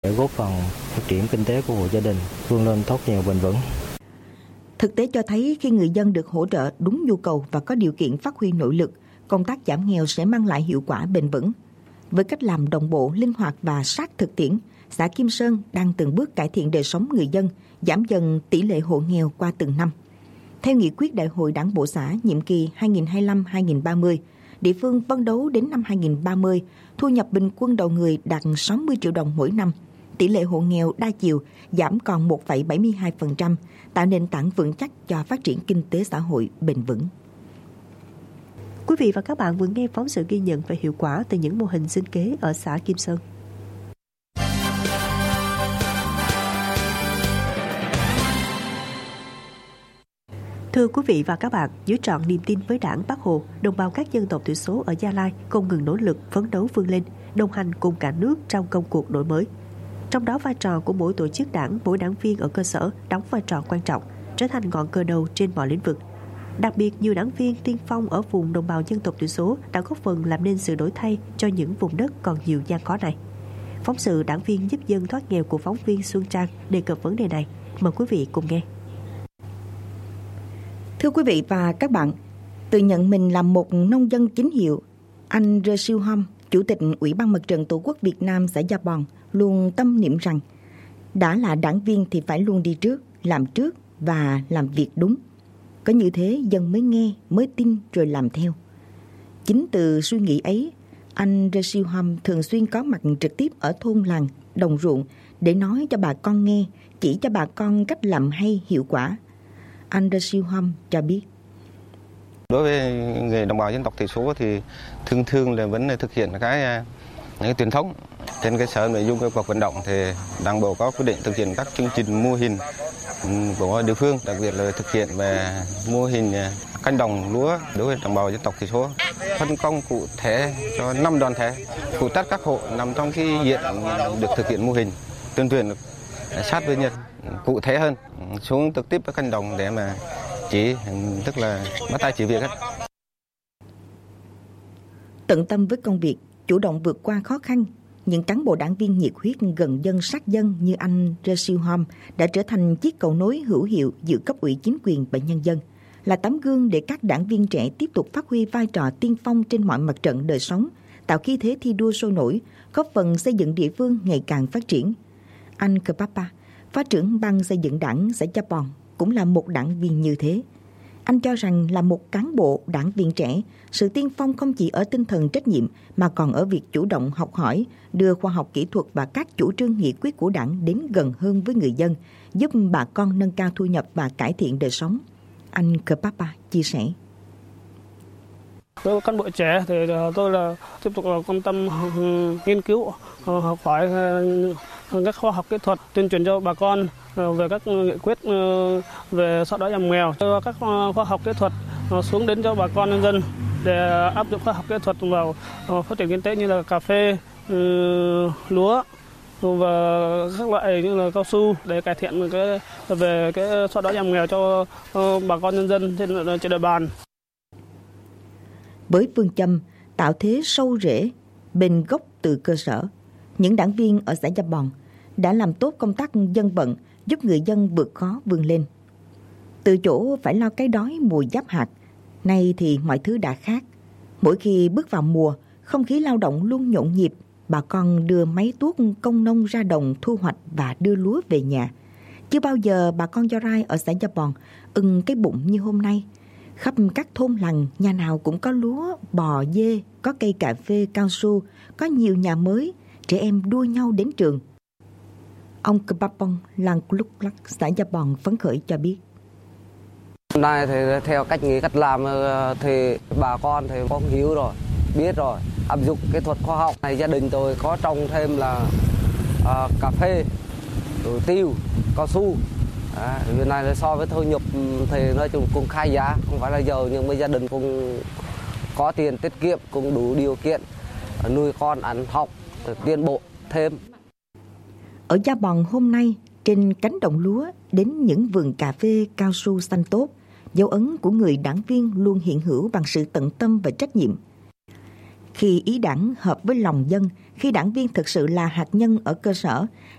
để góp phần phát triển kinh tế của hộ gia đình vươn lên thoát nghèo bền vững. Thực tế cho thấy khi người dân được hỗ trợ đúng nhu cầu và có điều kiện phát huy nội lực, công tác giảm nghèo sẽ mang lại hiệu quả bền vững. Với cách làm đồng bộ, linh hoạt và sát thực tiễn, xã Kim Sơn đang từng bước cải thiện đời sống người dân, giảm dần tỷ lệ hộ nghèo qua từng năm. Theo nghị quyết Đại hội Đảng bộ xã nhiệm kỳ 2025-2030, địa phương phấn đấu đến năm 2030, thu nhập bình quân đầu người đạt 60 triệu đồng mỗi năm. Tỷ lệ hộ nghèo đa chiều giảm còn 1,72%, tạo nền tảng vững chắc cho phát triển kinh tế xã hội bền vững. Quý vị và các bạn vừa nghe phóng sự ghi nhận về hiệu quả từ những mô hình sinh kế ở xã Kim Sơn. Thưa quý vị và các bạn, giữ trọn niềm tin với Đảng, Bác Hồ, đồng bào các dân tộc thiểu số ở Gia Lai không ngừng nỗ lực phấn đấu vươn lên, đồng hành cùng cả nước trong công cuộc đổi mới. Trong đó vai trò của mỗi tổ chức đảng, mỗi đảng viên ở cơ sở đóng vai trò quan trọng, trở thành ngọn cờ đầu trên mọi lĩnh vực. Đặc biệt, nhiều đảng viên tiên phong ở vùng đồng bào dân tộc thiểu số đã góp phần làm nên sự đổi thay cho những vùng đất còn nhiều gian khó này. Phóng sự Đảng viên giúp dân thoát nghèo của phóng viên Xuân Trang đề cập vấn đề này. Mời quý vị cùng nghe. Thưa quý vị và các bạn, tự nhận mình là một nông dân chính hiệu, anh Rơ Siêu Hom, Chủ tịch Ủy ban Mặt trận Tổ quốc Việt Nam xã Gia Bòn, luôn tâm niệm rằng đã là đảng viên thì phải luôn đi trước và làm việc đúng. Có như thế dân mới nghe, mới tin rồi làm theo. Chính từ suy nghĩ ấy, anh Rơ Siêu Hom thường xuyên có mặt trực tiếp ở thôn làng, đồng ruộng để nói cho bà con nghe, chỉ cho bà con cách làm hay, hiệu quả. Anh Rơ Siêu Hom cho biết. Đối với người đồng bào dân tộc thiểu số thì thường là vẫn thực hiện cái truyền thống. Trên cơ sở nội dung của cuộc vận động thì Đảng bộ có quyết định thực hiện các chương trình mô hình của địa phương, đặc biệt là thực hiện về mô hình canh đồng lúa đối với đồng bào dân tộc thiểu số. Phân công cụ thể cho 5 đoàn thể phụ trách các hộ nằm trong cái diện được thực hiện mô hình, tuyên truyền sát với nhân, cụ thể hơn, xuống trực tiếp các canh đồng để mà chỉ, tức là bắt tay chỉ việc hết. Tận tâm với công việc, chủ động vượt qua khó khăn, những cán bộ đảng viên nhiệt huyết gần dân sát dân như anh Rơ Siêu Hom đã trở thành chiếc cầu nối hữu hiệu giữa cấp ủy chính quyền và nhân dân, là tấm gương để các đảng viên trẻ tiếp tục phát huy vai trò tiên phong trên mọi mặt trận đời sống, tạo khí thế thi đua sôi nổi, góp phần xây dựng địa phương ngày càng phát triển. Anh Cờ Papa, Phó trưởng ban xây dựng đảng xã Gia Bòn, cũng là một đảng viên như thế. Anh cho rằng là một cán bộ đảng viên trẻ, sự tiên phong không chỉ ở tinh thần trách nhiệm mà còn ở việc chủ động học hỏi, đưa khoa học kỹ thuật và các chủ trương nghị quyết của đảng đến gần hơn với người dân, giúp bà con nâng cao thu nhập và cải thiện đời sống. Anh Cờ Papa chia sẻ. Với cán bộ trẻ thì tôi là tiếp tục quan tâm nghiên cứu, học hỏi các khoa học kỹ thuật, tuyên truyền cho bà con về các nghị quyết về xóa đói giảm nghèo, cho các khoa học kỹ thuật xuống đến cho bà con nhân dân để áp dụng khoa học kỹ thuật vào phát triển kinh tế như là cà phê, lúa và các loại như là cao su để cải thiện về cái xóa đói giảm nghèo cho bà con nhân dân trên địa bàn. Với phương châm tạo thế sâu rễ, bền gốc từ cơ sở, những đảng viên ở xã Gia Bòn đã làm tốt công tác dân vận, giúp người dân vượt khó vươn lên. Từ chỗ phải lo cái đói mùa giáp hạt, nay thì mọi thứ đã khác. Mỗi khi bước vào mùa, không khí lao động luôn nhộn nhịp, bà con đưa máy tuốt công nông ra đồng thu hoạch và đưa lúa về nhà. Chưa bao giờ bà con Do Rai ở xã Gia Bòn ưng cái bụng như hôm nay. Khắp các thôn làng, nhà nào cũng có lúa, bò, dê, có cây cà phê, cao su, có nhiều nhà mới, trẻ em đua nhau đến trường. Ông Kpapong làng Lúc Lắc, xã Gia Bòn phấn khởi cho biết. Hôm nay thì theo cách nghĩ cách làm thì bà con thì có hiểu rồi, biết rồi, áp dụng kỹ thuật khoa học này. Gia đình tôi có trồng thêm là cà phê, rồi tiêu, cao su. Việc này là so với thu nhập thì nói chung cũng khá giá, không phải là giàu nhưng mà gia đình cũng có tiền tiết kiệm, cũng đủ điều kiện nuôi con ăn học, tiến bộ thêm. Ở Gia Bòn hôm nay, trên cánh đồng lúa đến những vườn cà phê cao su xanh tốt, dấu ấn của người đảng viên luôn hiện hữu bằng sự tận tâm và trách nhiệm. Khi ý đảng hợp với lòng dân, khi đảng viên thực sự là hạt nhân ở cơ sở,